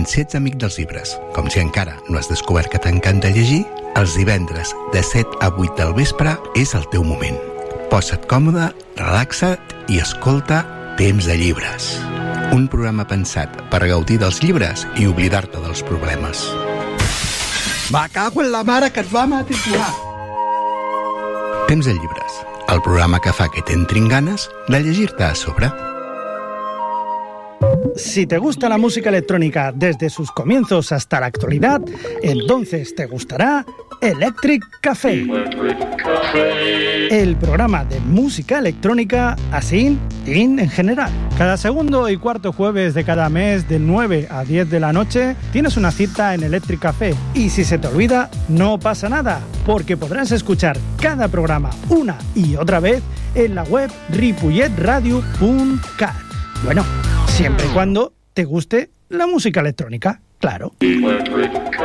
si ets amic dels llibres, com si encara no has descobert que t'encanta llegir, els divendres de 7 a 8 del vespre és el teu moment. Posa't còmode, relaxa't i escolta Temps de Llibres. Un programa pensat per gaudir dels llibres i oblidar-te dels problemes. Va, cago en la mare que et va matrikular! Temps de Llibres, el programa que fa que t'entrin ganes de llegir-te a sobre. Si te gusta la música electrónica desde sus comienzos hasta la actualidad, entonces te gustará Electric Café. El programa de música electrónica así en general. Cada segundo y cuarto jueves de cada mes de 9 a 10 de la noche tienes una cita en Electric Café. Y si se te olvida, no pasa nada, porque podrás escuchar cada programa una y otra vez en la web ripolletradio.cat. Bueno, siempre y cuando te guste la música electrónica, claro.